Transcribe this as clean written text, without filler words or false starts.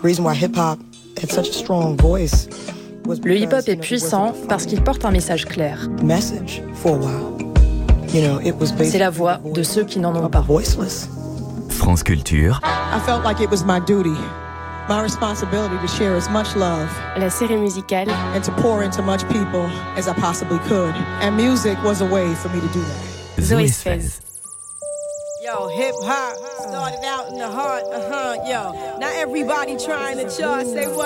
Le hip-hop est puissant parce qu'il porte un message clair. C'est la voix de ceux qui n'en ont pas. France Culture. I felt like it was my duty, my responsibility to share as much love. La série musicale. And to pour into much people as I possibly could. And music was a way for me to do that. Zoé Sfez. Yo, hip hop started out in the heart, yo. Not everybody trying to chart, say what?